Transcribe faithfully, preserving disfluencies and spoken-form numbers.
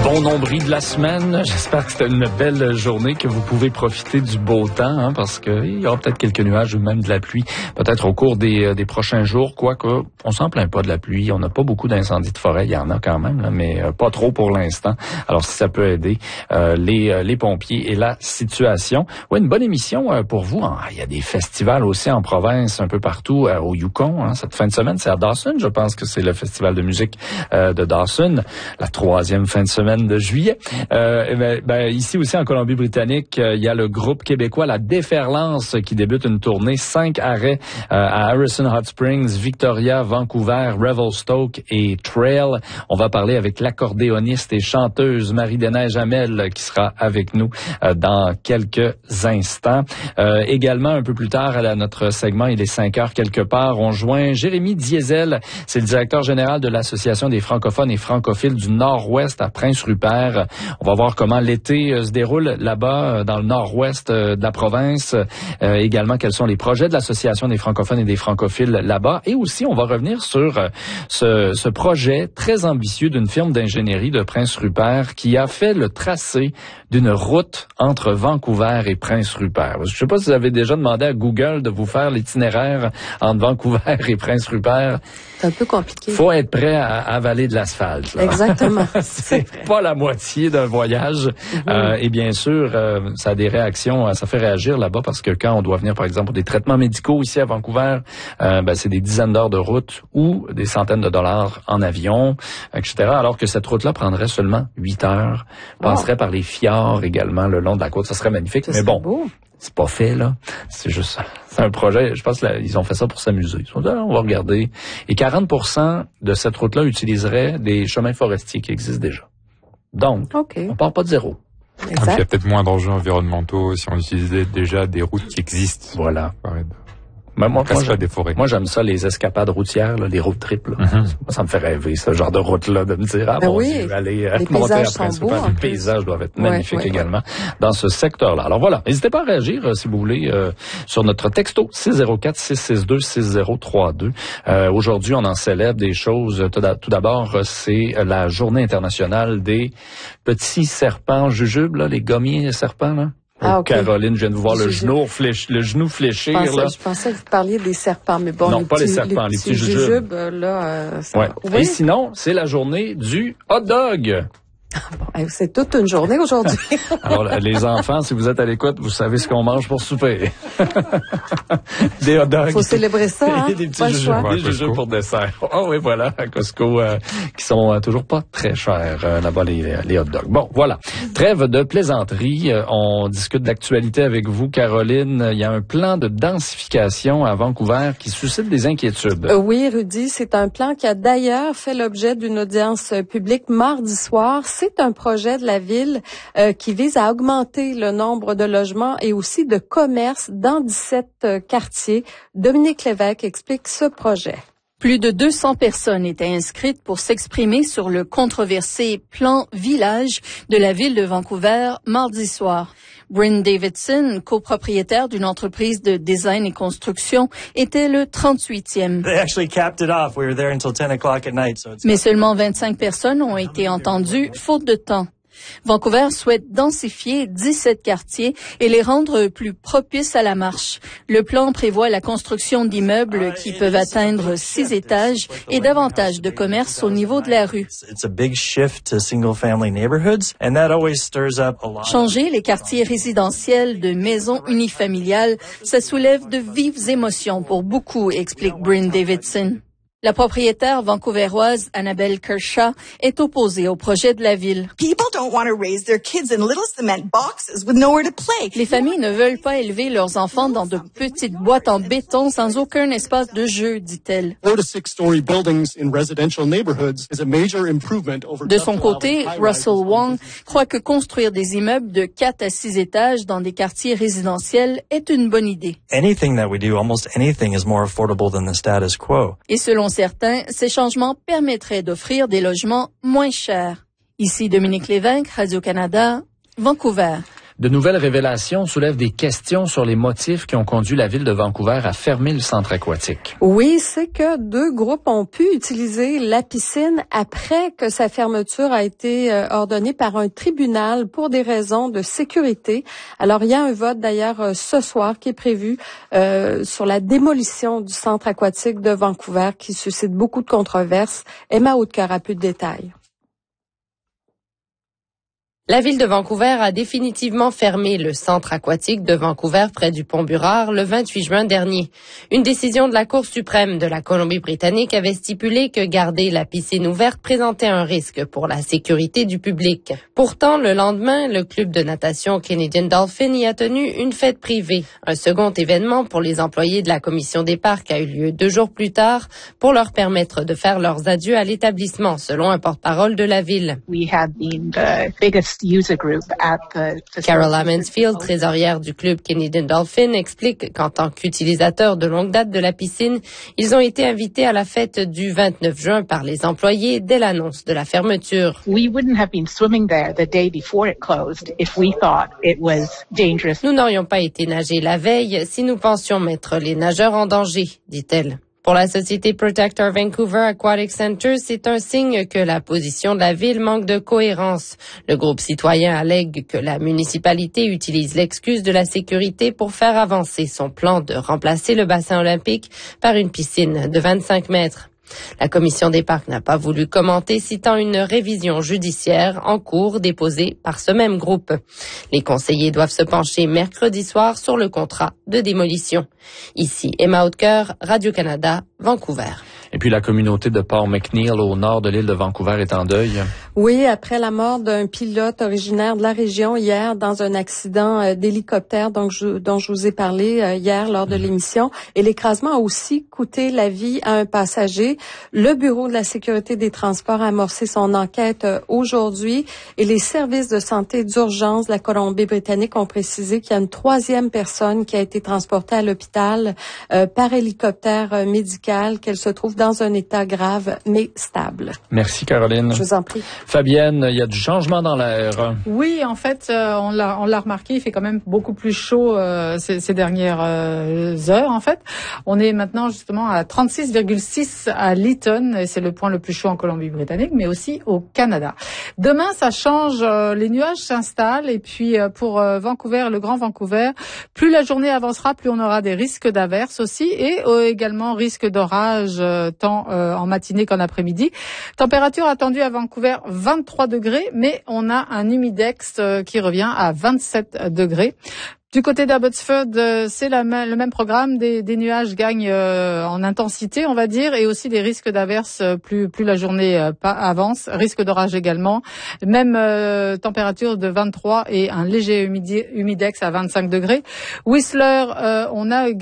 Bon nombril de la semaine. J'espère que c'était une belle journée, que vous pouvez profiter du beau temps, hein, parce qu'il y aura peut-être quelques nuages ou même de la pluie, peut-être au cours des, des prochains jours, quoique on s'en plaint pas de la pluie. On n'a pas beaucoup d'incendies de forêt, il y en a quand même, là, mais pas trop pour l'instant. Alors si ça peut aider euh, les, les pompiers et la situation. Ouais, une bonne émission euh, pour vous. Hein. Il y a des festivals aussi en province, un peu partout, euh, au Yukon. Hein. Cette fin de semaine, c'est à Dawson, je pense que c'est le festival de musique euh, de Dawson, la troisième fin de semaine de juillet. Euh, ben, ben, ici aussi en Colombie-Britannique, euh, il y a le groupe québécois La Déferlance qui débute une tournée, cinq arrêts euh, à Harrison Hot Springs, Victoria, Vancouver, Revelstoke et Trail. On va parler avec l'accordéoniste et chanteuse Marie-Déneige Hamel qui sera avec nous euh, dans quelques instants. Euh, également, un peu plus tard, à notre segment, il est cinq heures quelque part, on joint Jérémy Diesel, c'est le directeur général de l'Association des francophones et francophiles du Nord-Ouest à Prince-Rupert. On va voir comment l'été euh, se déroule là-bas, euh, dans le nord-ouest euh, de la province. Euh, également, quels sont les projets de l'Association des francophones et des francophiles là-bas. Et aussi, on va revenir sur euh, ce, ce projet très ambitieux d'une firme d'ingénierie de Prince-Rupert qui a fait le tracé d'une route entre Vancouver et Prince-Rupert. Je ne sais pas si vous avez déjà demandé à Google de vous faire l'itinéraire entre Vancouver et Prince-Rupert. C'est un peu compliqué. Faut être prêt à avaler de l'asphalte. Là. Exactement. C'est pas la moitié d'un voyage. Mm-hmm. Euh, et bien sûr, euh, ça a des réactions, ça fait réagir là-bas parce que quand on doit venir, par exemple, pour des traitements médicaux ici à Vancouver, euh, ben, c'est des dizaines d'heures de route ou des centaines de dollars en avion, et cetera. Alors que cette route-là prendrait seulement huit heures, passerait oh. par les fjords également le long de la côte. Ça serait magnifique. Ça Mais bon. Beau. C'est pas fait, là. C'est juste ça. C'est un projet, je pense qu'ils ont fait ça pour s'amuser. Ils se sont dit, ah, on va regarder. Et quarante pour cent de cette route-là utiliserait des chemins forestiers qui existent déjà. Donc, okay. on part pas de zéro. Exact. Donc, il y a peut-être moins d'enjeux environnementaux si on utilisait déjà des routes qui existent. Voilà. Mais moi, moi, j'aime, des forêts. moi, j'aime ça, les escapades routières, là, les road trips. Là. Mm-hmm. Ça, ça me fait rêver, ce genre de route-là, de me dire, ah, ben bon, oui, Dieu, aller les monter à Prince-Rupert. Les paysages doivent être magnifiques ouais, ouais, également ouais. dans ce secteur-là. Alors voilà, n'hésitez pas à réagir, euh, si vous voulez, euh, sur notre texto six zéro quatre, six six deux, six zéro trois deux. Euh, aujourd'hui, on en célèbre des choses. Tout d'abord, c'est la Journée internationale des petits serpents jujubes, là, les gommiers serpents, là. Ah, okay. Caroline, je viens de vous voir le genou, fléch, le genou fléchir. Je pensais, là. je pensais que vous parliez des serpents, mais bon, non, les pas petits, les serpents, les petits, les petits jujubes. jujubes là, euh, ça... ouais. oui. Et sinon, c'est la journée du hot dog. Bon, c'est toute une journée aujourd'hui. Alors, les enfants, si vous êtes à l'écoute, vous savez ce qu'on mange pour souper. Des hot dogs. Faut célébrer ça, hein? Des petits jujubes, des jujubes pour dessert. Oh oui, voilà, à Costco, euh, qui sont euh, toujours pas très chers, euh, là-bas, les, les hot dogs. Bon, voilà. Trêve de plaisanterie. Euh, on discute d'actualité avec vous, Caroline. Il y a un plan de densification à Vancouver qui suscite des inquiétudes. Euh, oui, Rudy, c'est un plan qui a d'ailleurs fait l'objet d'une audience publique mardi soir. C'est un projet de la ville euh, qui vise à augmenter le nombre de logements et aussi de commerces dans dix-sept euh, quartiers. Dominique Lévesque explique ce projet. Plus de deux cents personnes étaient inscrites pour s'exprimer sur le controversé plan village de la ville de Vancouver mardi soir. Bryn Davidson, copropriétaire d'une entreprise de design et construction, était le trente-huitième. Mais seulement vingt-cinq personnes ont été entendues, faute de temps. Vancouver souhaite densifier dix-sept quartiers et les rendre plus propices à la marche. Le plan prévoit la construction d'immeubles qui peuvent atteindre six étages et davantage de commerces au niveau de la rue. Changer les quartiers résidentiels de maisons unifamiliales, ça soulève de vives émotions pour beaucoup, explique Bryn Davidson. La propriétaire vancouveroise Annabelle Kershaw est opposée au projet de la ville. Les familles ne veulent pas élever leurs enfants dans de petites boîtes en béton sans aucun espace de jeu, dit-elle. De son côté, Russell Wong croit que construire des immeubles de quatre à six étages dans des quartiers résidentiels est une bonne idée. Et selon certains, ces changements permettraient d'offrir des logements moins chers. Ici Dominique Lévesque, Radio-Canada, Vancouver. De nouvelles révélations soulèvent des questions sur les motifs qui ont conduit la ville de Vancouver à fermer le centre aquatique. Oui, c'est que deux groupes ont pu utiliser la piscine après que sa fermeture a été ordonnée par un tribunal pour des raisons de sécurité. Alors, il y a un vote d'ailleurs ce soir qui est prévu euh, sur la démolition du centre aquatique de Vancouver qui suscite beaucoup de controverses. Emma Hautecœur a plus de détails. La ville de Vancouver a définitivement fermé le centre aquatique de Vancouver près du pont Burrard le vingt-huit juin dernier. Une décision de la Cour suprême de la Colombie-Britannique avait stipulé que garder la piscine ouverte présentait un risque pour la sécurité du public. Pourtant, le lendemain, le club de natation Canadian Dolphin y a tenu une fête privée. Un second événement pour les employés de la Commission des parcs a eu lieu deux jours plus tard pour leur permettre de faire leurs adieux à l'établissement, selon un porte-parole de la ville. We had been the biggest user group at the Carol Mansfield, trésorière du club Canadian Dolphin, explique qu'en tant qu'utilisateur de longue date de la piscine, ils ont été invités à la fête du vingt-neuf juin par les employés dès l'annonce de la fermeture. We wouldn't have been swimming there the day before it closed if we thought it was dangerous. Nous n'aurions pas été nager la veille si nous pensions mettre les nageurs en danger, dit-elle. Pour la société Protect Our Vancouver Aquatic Center, c'est un signe que la position de la ville manque de cohérence. Le groupe citoyen allègue que la municipalité utilise l'excuse de la sécurité pour faire avancer son plan de remplacer le bassin olympique par une piscine de vingt-cinq mètres. La Commission des parcs n'a pas voulu commenter, citant une révision judiciaire en cours déposée par ce même groupe. Les conseillers doivent se pencher mercredi soir sur le contrat de démolition. Ici, Emma Hautecœur, Radio-Canada, Vancouver. Et puis la communauté de Port McNeill au nord de l'île de Vancouver est en deuil. Oui, après la mort d'un pilote originaire de la région hier dans un accident d'hélicoptère donc je, dont je vous ai parlé hier lors de l'émission. Et l'écrasement a aussi coûté la vie à un passager. Le Bureau de la sécurité des transports a amorcé son enquête aujourd'hui et les services de santé d'urgence de la Colombie-Britannique ont précisé qu'il y a une troisième personne qui a été transportée à l'hôpital euh, par hélicoptère euh, médical, qu'elle se trouve dans un état grave mais stable. Merci Caroline. Je vous en prie. Fabienne, il y a du changement dans l'air. Oui, en fait, euh, on l'a on l'a remarqué, il fait quand même beaucoup plus chaud euh, ces, ces dernières euh, heures. En fait, on est maintenant justement à trente-six virgule six à Lytton, et c'est le point le plus chaud en Colombie-Britannique, mais aussi au Canada. Demain, ça change, euh, les nuages s'installent, et puis euh, pour euh, Vancouver, le Grand Vancouver, plus la journée avancera, plus on aura des risques d'averses aussi, et euh, également risque d'orage euh, tant euh, en matinée qu'en après-midi. Température attendue à Vancouver, vingt-trois degrés, mais on a un humidex euh, qui revient à vingt-sept degrés. Du côté d'Abbotsford, c'est la, le même programme. Des, des nuages gagnent euh, en intensité, on va dire, et aussi des risques d'averses plus, plus la journée euh, avance. Risque d'orage également. Même euh, température de vingt-trois et un léger humidex à vingt-cinq degrés. Whistler, euh, on a